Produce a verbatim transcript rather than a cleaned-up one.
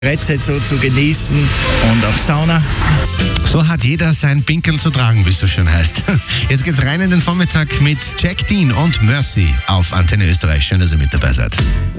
Freizeit so zu genießen und auch Sauna. So hat jeder sein Pinkel zu tragen, wie es so schön heißt. Jetzt geht's rein in den Vormittag mit Jack Dean und Mercy auf Antenne Österreich. Schön, dass ihr mit dabei seid.